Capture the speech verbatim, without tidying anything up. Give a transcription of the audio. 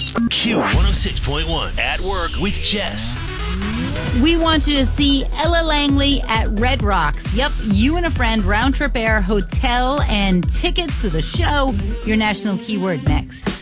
Q one oh six point one at work with Jess. We want you to see Ella Langley at Red Rocks. Yep, you and a friend, round trip air, hotel, and tickets to the show. Your national keyword next.